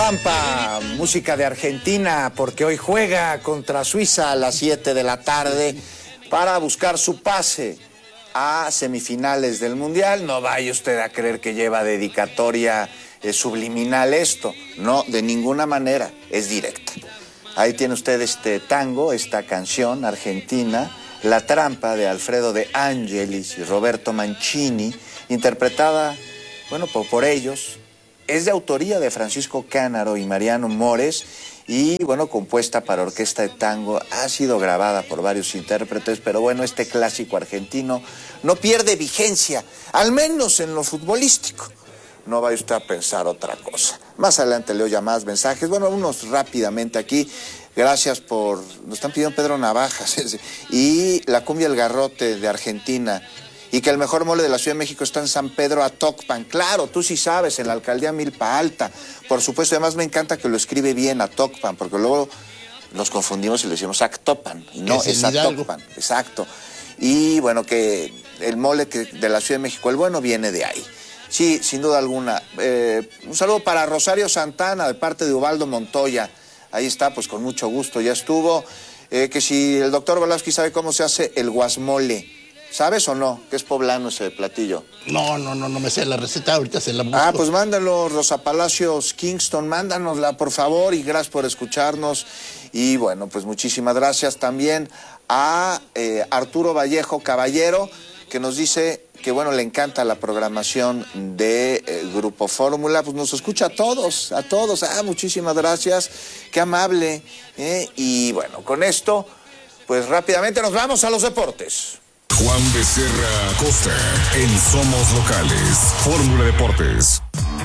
Trampa, música de Argentina, porque hoy juega contra Suiza a las 7 de la tarde para buscar su pase a semifinales del Mundial. No vaya usted a creer que lleva dedicatoria subliminal esto. No, de ninguna manera, es directa. Ahí tiene usted este tango, esta canción argentina, La Trampa, de Alfredo de Angelis y Roberto Mancini, interpretada, bueno, por ellos. Es de autoría de Francisco Canaro y Mariano Mores y, bueno, compuesta para orquesta de tango. Ha sido grabada por varios intérpretes, pero bueno, este clásico argentino no pierde vigencia, al menos en lo futbolístico. No vaya usted a pensar otra cosa. Más adelante leo ya más mensajes. Bueno, unos rápidamente aquí. Gracias por... Nos están pidiendo Pedro Navajas y la cumbia El Garrote de Argentina. Y que el mejor mole de la Ciudad de México está en San Pedro Atocpan. Claro, tú sí sabes, en la alcaldía Milpa Alta. Por supuesto, además me encanta que lo escribe bien Atocpan, porque luego nos confundimos y le decimos Actopan. Y no, es Atocpan. Exacto. Y bueno, que el mole de la Ciudad de México, el bueno, viene de ahí. Sí, sin duda alguna. Un saludo para Rosario Santana, de parte de Ubaldo Montoya. Ahí está, pues con mucho gusto, ya estuvo. Que si el doctor Velázquez sabe cómo se hace el guasmole. ¿Sabes o no? Que es poblano ese platillo. No me sé la receta, ahorita se la busco. Ah, pues mándalo, Rosa Palacios Kingston, mándanosla, por favor, y gracias por escucharnos. Y bueno, pues muchísimas gracias también a Arturo Vallejo Caballero, que nos dice que, bueno, le encanta la programación de Grupo Fórmula. Pues nos escucha a todos. Muchísimas gracias, qué amable. Y bueno, con esto, pues rápidamente nos vamos a los deportes. Juan Becerra Costa en Somos Locales, Fórmula Deportes.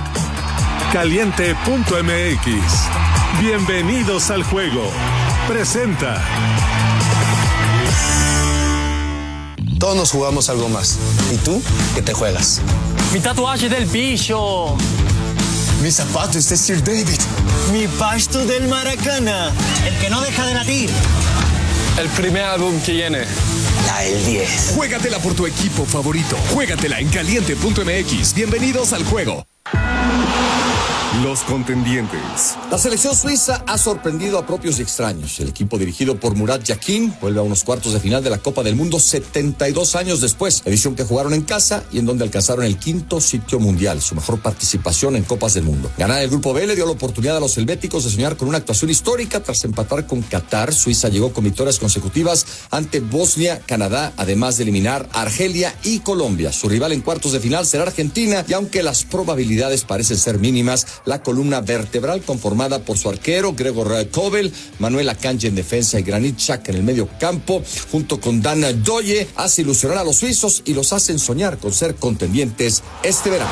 Caliente.mx. Bienvenidos al juego. Presenta. Todos nos jugamos algo más. ¿Y tú? ¿Qué te juegas? Mi tatuaje del pillo. Mi zapato es de Sir David. Mi pasto del Maracana. El que no deja de latir. El primer álbum que viene. El 10. Juégatela por tu equipo favorito. Juégatela en Caliente.mx. Bienvenidos al juego. Los contendientes. La selección suiza ha sorprendido a propios y extraños. El equipo dirigido por Murat Yakin vuelve a unos cuartos de final de la Copa del Mundo 72 años después. Edición que jugaron en casa y en donde alcanzaron el 5º sitio mundial, su mejor participación en Copas del Mundo. Ganar el Grupo B le dio la oportunidad a los helvéticos de soñar con una actuación histórica tras empatar con Qatar. Suiza llegó con victorias consecutivas ante Bosnia, Canadá, además de eliminar a Argelia y Colombia. Su rival en cuartos de final será Argentina y aunque las probabilidades parecen ser mínimas, la columna vertebral conformada por su arquero Gregor Kobel, Manuel Akanji en defensa y Granit Xhaka en el medio campo, junto con Dan Doye, hace ilusionar a los suizos y los hacen soñar con ser contendientes este verano.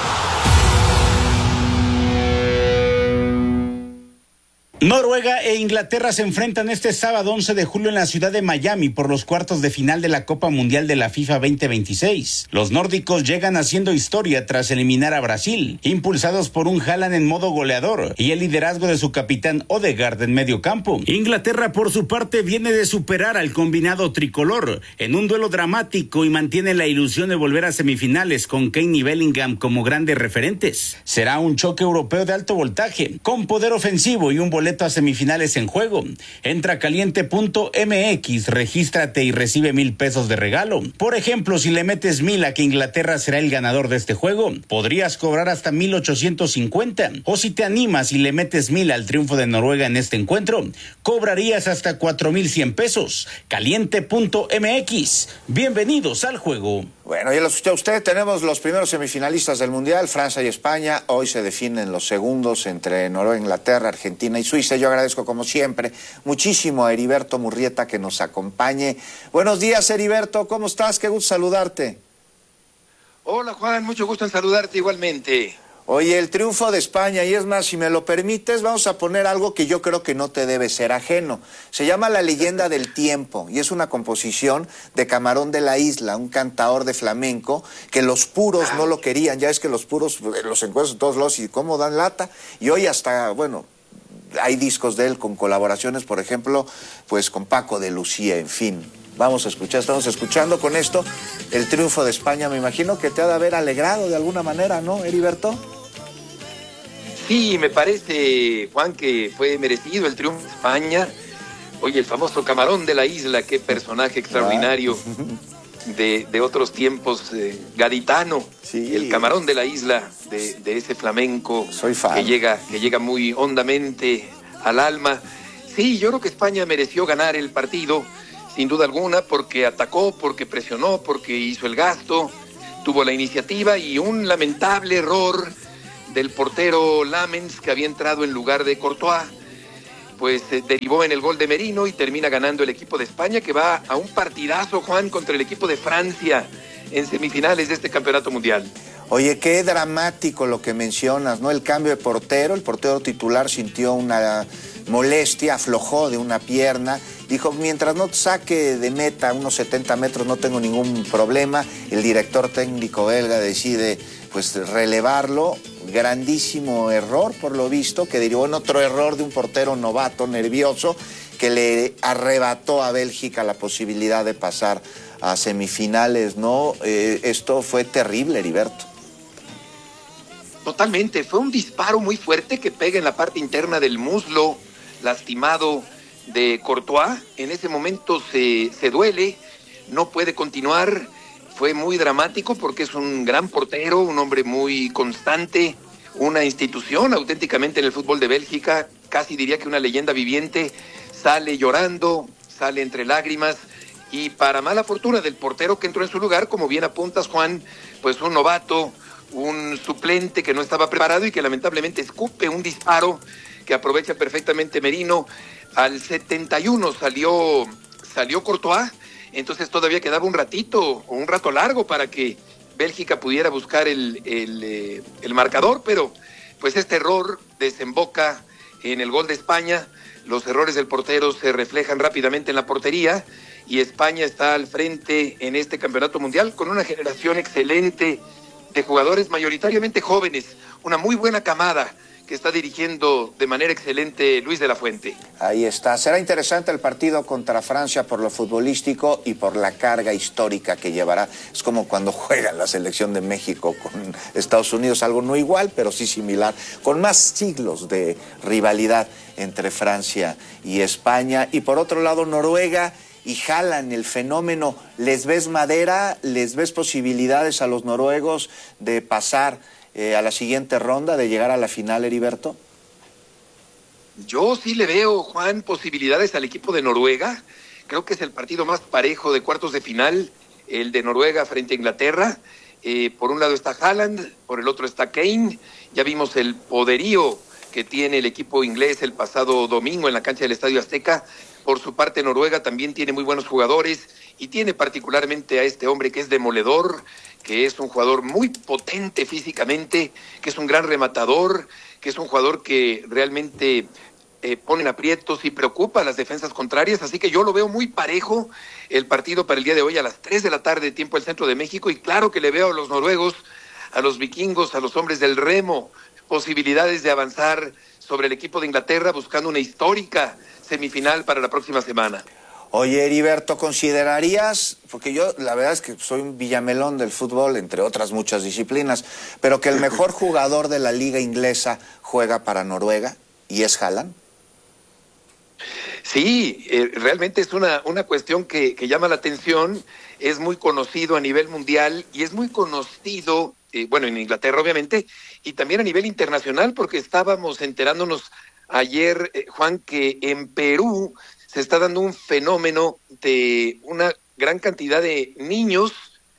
Noruega e Inglaterra se enfrentan este sábado 11 de julio en la ciudad de Miami por los cuartos de final de la Copa Mundial de la FIFA 2026. Los nórdicos llegan haciendo historia tras eliminar a Brasil, impulsados por un Haaland en modo goleador y el liderazgo de su capitán Odegaard en medio campo. Inglaterra, por su parte, viene de superar al combinado tricolor en un duelo dramático y mantiene la ilusión de volver a semifinales con Kane y Bellingham como grandes referentes. Será un choque europeo de alto voltaje, con poder ofensivo y un boleto a semifinales en juego. Entra a caliente.mx, regístrate y recibe 1,000 pesos de regalo. Por ejemplo, si le metes 1,000 a que Inglaterra será el ganador de este juego, podrías cobrar hasta 1,850. O si te animas y le metes 1,000 al triunfo de Noruega en este encuentro, cobrarías hasta 4,100 pesos. Caliente.mx. Bienvenidos al juego. Bueno, ya lo escuchó usted, tenemos los primeros semifinalistas del Mundial, Francia y España. Hoy se definen los segundos entre Noruega, Inglaterra, Argentina y Suiza. Yo agradezco, como siempre, muchísimo a Heriberto Murrieta que nos acompañe. Buenos días, Heriberto, ¿cómo estás? Qué gusto saludarte. Hola, Juan, mucho gusto en saludarte igualmente. Oye, el triunfo de España, y es más, si me lo permites, vamos a poner algo que yo creo que no te debe ser ajeno. Se llama La Leyenda del Tiempo, y es una composición de Camarón de la Isla, un cantaor de flamenco, que los puros no lo querían. Ya es que los puros los encuentras en todos lados y cómo dan lata. Y hoy hasta, bueno, hay discos de él con colaboraciones, por ejemplo, pues con Paco de Lucía, en fin. Vamos a escuchar, estamos escuchando con esto el triunfo de España. Me imagino que te ha de haber alegrado de alguna manera, ¿no, Heriberto? Sí, me parece, Juan, que fue merecido el triunfo de España. Oye, el famoso Camarón de la Isla, qué personaje extraordinario de otros tiempos, gaditano, sí. El Camarón de la Isla, de ese flamenco. Soy fan. Que llega muy hondamente al alma. Sí, yo creo que España mereció ganar el partido, sin duda alguna, porque atacó, porque presionó, porque hizo el gasto, tuvo la iniciativa, y un lamentable error del portero Lamens, que había entrado en lugar de Courtois, pues derivó en el gol de Merino y termina ganando el equipo de España, que va a un partidazo, Juan, contra el equipo de Francia en semifinales de este campeonato mundial. Oye, qué dramático lo que mencionas, ¿no? El cambio de portero, el portero titular sintió una molestia, aflojó de una pierna, dijo, mientras no saque de meta unos 70 metros no tengo ningún problema. El director técnico belga decide pues relevarlo. Grandísimo error, por lo visto, que derivó en otro error de un portero novato, nervioso, que le arrebató a Bélgica la posibilidad de pasar a semifinales, ¿no? Esto fue terrible, Heriberto. Totalmente, fue un disparo muy fuerte que pega en la parte interna del muslo lastimado de Courtois. En ese momento se duele, no puede continuar. Fue muy dramático porque es un gran portero, un hombre muy constante, una institución auténticamente en el fútbol de Bélgica, casi diría que una leyenda viviente. Sale llorando, sale entre lágrimas, y para mala fortuna del portero que entró en su lugar, como bien apuntas, Juan, pues un novato, un suplente que no estaba preparado y que lamentablemente escupe un disparo que aprovecha perfectamente Merino. Al 71 salió Courtois. Entonces todavía quedaba un rato largo para que Bélgica pudiera buscar el marcador, pero pues este error desemboca en el gol de España. Los errores del portero se reflejan rápidamente en la portería y España está al frente en este campeonato mundial con una generación excelente de jugadores mayoritariamente jóvenes, una muy buena camada que está dirigiendo de manera excelente Luis de la Fuente. Ahí está. Será interesante el partido contra Francia por lo futbolístico y por la carga histórica que llevará. Es como cuando juega la selección de México con Estados Unidos, algo no igual, pero sí similar, con más siglos de rivalidad entre Francia y España. Y por otro lado, Noruega y Haaland, el fenómeno. ¿Les ves madera? ¿Les ves posibilidades a los noruegos de pasar a la siguiente ronda, de llegar a la final, Heriberto? Yo sí le veo, Juan, posibilidades al equipo de Noruega. Creo que es el partido más parejo de cuartos de final, el de Noruega frente a Inglaterra. Por un lado está Haaland, por el otro está Kane. Ya vimos el poderío que tiene el equipo inglés el pasado domingo en la cancha del Estadio Azteca. Por su parte, Noruega también tiene muy buenos jugadores y tiene particularmente a este hombre que es demoledor, que es un jugador muy potente físicamente, que es un gran rematador, que es un jugador que realmente pone en aprietos y preocupa a las defensas contrarias. Así que yo lo veo muy parejo el partido para el día de hoy a las 3 de la tarde, tiempo del centro de México, y claro que le veo a los noruegos, a los vikingos, a los hombres del remo, posibilidades de avanzar sobre el equipo de Inglaterra buscando una histórica semifinal para la próxima semana. Oye, Heriberto, ¿considerarías, porque yo la verdad es que soy un villamelón del fútbol, entre otras muchas disciplinas, pero que el mejor jugador de la liga inglesa juega para Noruega y es Haaland? Sí, realmente es una cuestión que llama la atención. Es muy conocido a nivel mundial y es muy conocido, bueno, en Inglaterra obviamente, y también a nivel internacional, porque estábamos enterándonos ayer, Juan, que en Perú se está dando un fenómeno de una gran cantidad de niños,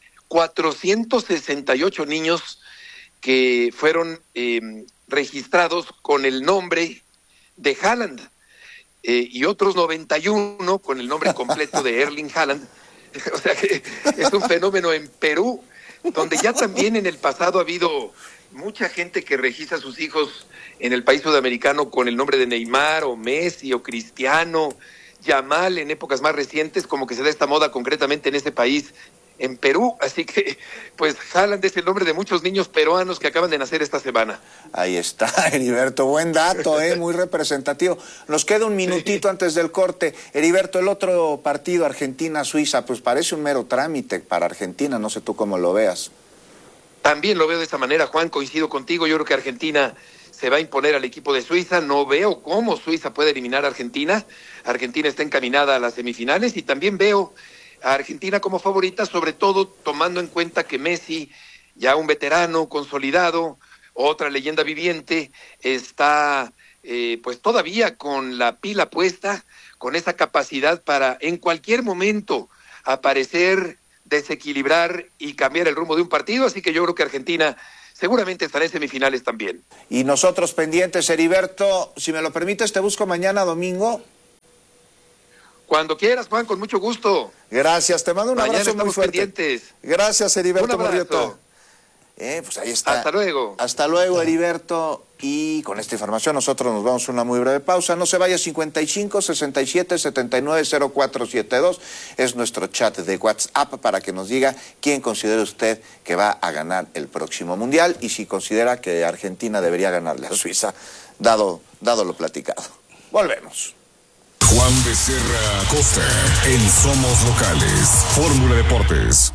468 niños que fueron registrados con el nombre de Haaland, y otros 91 con el nombre completo de Erling Haaland. O sea que es un fenómeno en Perú, donde ya también en el pasado ha habido mucha gente que registra a sus hijos en el país sudamericano con el nombre de Neymar o Messi o Cristiano, Yamal en épocas más recientes, como que se da esta moda concretamente en este país, en Perú. Así que, pues, Haaland es el nombre de muchos niños peruanos que acaban de nacer esta semana. Ahí está, Heriberto, buen dato, muy representativo. Nos queda un minutito antes del corte. Heriberto, el otro partido, Argentina-Suiza, pues parece un mero trámite para Argentina, no sé tú cómo lo veas. También lo veo de esa manera, Juan, coincido contigo. Yo creo que Argentina se va a imponer al equipo de Suiza. No veo cómo Suiza puede eliminar a Argentina. Argentina está encaminada a las semifinales y también veo a Argentina como favorita, sobre todo tomando en cuenta que Messi, ya un veterano consolidado, otra leyenda viviente, está pues todavía con la pila puesta, con esa capacidad para en cualquier momento aparecer, desequilibrar y cambiar el rumbo de un partido. Así que yo creo que Argentina seguramente estará en semifinales también. Y nosotros pendientes, Heriberto, si me lo permites, te busco mañana domingo. Cuando quieras, Juan, con mucho gusto. Gracias, te mando un Mañana abrazo muy fuerte. Pendientes. Gracias, Heriberto Un abrazo. Murrieta. Pues ahí está. Hasta luego. Hasta luego, Heriberto. Y con esta información nosotros nos vamos a una muy breve pausa. No se vaya. 55 67 79 0472 es nuestro chat de WhatsApp para que nos diga quién considera usted que va a ganar el próximo Mundial y si considera que Argentina debería ganarle a Suiza, dado lo platicado. Volvemos. Juan Becerra Acosta en Somos Locales. Fórmula Deportes.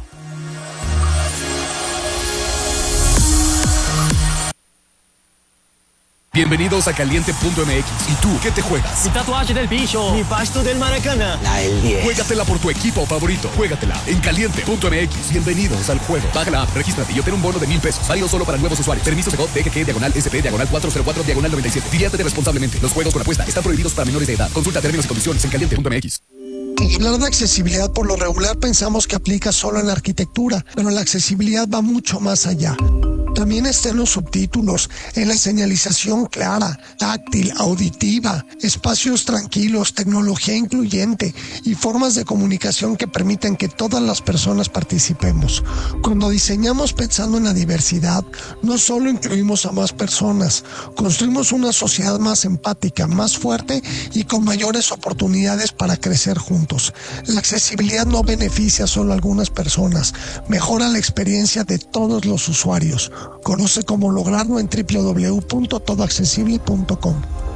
Bienvenidos a Caliente.mx. ¿Y tú qué te juegas? Mi tatuaje del bicho. Mi pasto del Maracaná. La del 10. Juégatela por tu equipo favorito. Juégatela en Caliente.mx. Bienvenidos al juego. Baja la app, regístrate y obtén un bono de $1,000. Válido solo para nuevos usuarios. Permiso de DGG/SP/404/97. Diviértete responsablemente. Los juegos con apuesta están prohibidos para menores de edad. Consulta términos y condiciones en Caliente.mx. Hablar de accesibilidad por lo regular pensamos que aplica solo en la arquitectura, pero la accesibilidad va mucho más allá. También está en los subtítulos, en la señalización clara, táctil, auditiva, espacios tranquilos, tecnología incluyente y formas de comunicación que permiten que todas las personas participemos. Cuando diseñamos pensando en la diversidad, no solo incluimos a más personas, construimos una sociedad más empática, más fuerte y con mayores oportunidades para crecer juntos. La accesibilidad no beneficia solo a algunas personas, mejora la experiencia de todos los usuarios. Conoce cómo lograrlo en www.todoaccesible.com.